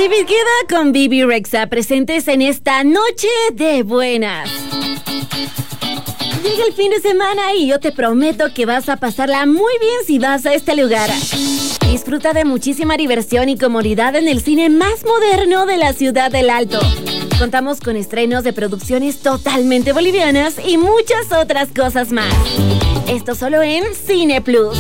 David Guetta con Bebe Rexha presentes en esta noche de buenas. Llega el fin de semana y yo te prometo que vas a pasarla muy bien si vas a este lugar. Disfruta de muchísima diversión y comodidad en el cine más moderno de la ciudad del Alto. Contamos con estrenos de producciones totalmente bolivianas y muchas otras cosas más. Esto solo en Cine Plus.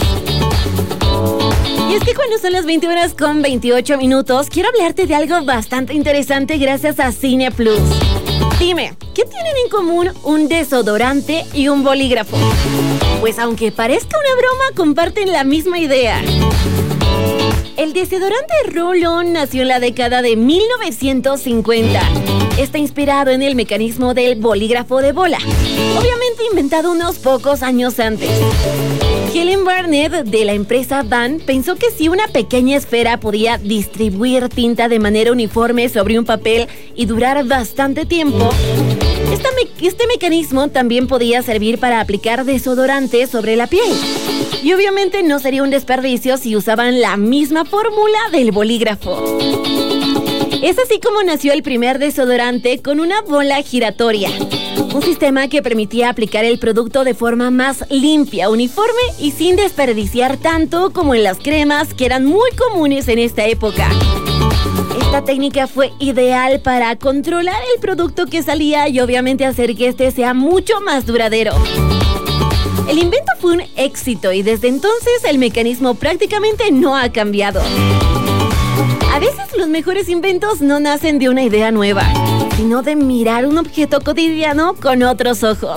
Y es que cuando son las 21:28, quiero hablarte de algo bastante interesante gracias a Cine Plus. Dime, ¿qué tienen en común un desodorante y un bolígrafo? Pues aunque parezca una broma, comparten la misma idea. El desodorante Roll-On nació en la década de 1950. Está inspirado en el mecanismo del bolígrafo de bola, obviamente inventado unos pocos años antes. Helen Barnett, de la empresa Van, pensó que si una pequeña esfera podía distribuir tinta de manera uniforme sobre un papel y durar bastante tiempo, este mecanismo también podía servir para aplicar desodorante sobre la piel. Y obviamente no sería un desperdicio si usaban la misma fórmula del bolígrafo. Es así como nació el primer desodorante con una bola giratoria. Un sistema que permitía aplicar el producto de forma más limpia, uniforme y sin desperdiciar tanto como en las cremas que eran muy comunes en esta época. Esta técnica fue ideal para controlar el producto que salía y obviamente hacer que este sea mucho más duradero. El invento fue un éxito y desde entonces el mecanismo prácticamente no ha cambiado. A veces los mejores inventos no nacen de una idea nueva, sino de mirar un objeto cotidiano con otros ojos.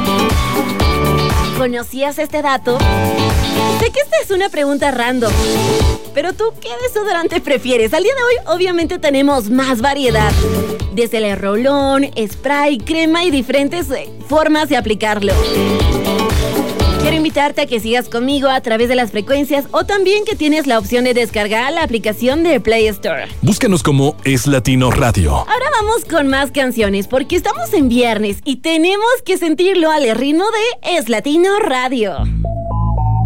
¿Conocías este dato? Sé que esta es una pregunta random, pero ¿tú qué desodorante prefieres? Al día de hoy obviamente tenemos más variedad, desde el rolón, spray, crema y diferentes formas de aplicarlo. Quiero invitarte a que sigas conmigo a través de las frecuencias o también que tienes la opción de descargar la aplicación de Play Store. Búscanos como Es Latino Radio. Ahora vamos con más canciones porque estamos en viernes y tenemos que sentirlo al ritmo de Es Latino Radio.